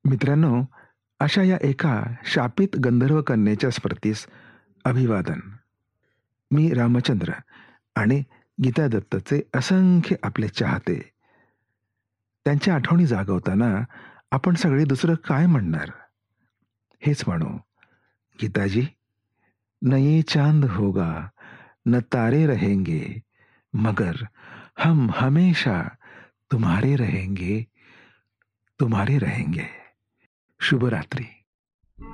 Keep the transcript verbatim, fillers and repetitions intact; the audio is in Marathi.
मित्रांनो, अशा या एका शापित गंधर्व कन्येच्या स्मृतीस अभिवादन. मी रामचंद्र आणि गीता दत्तचे असंख्य आपले चाहते. त्यांच्या आठवणी जागवताना आपण सगळे दुसरं काय म्हणणार? हेच म्हणू, गीताजी, न ये चांद होगा, न तारे रहेंगे, मगर हम हमेशा तुम्हारे रहेंगे, तुम्हारे रहेंगे. शुभ रात्री.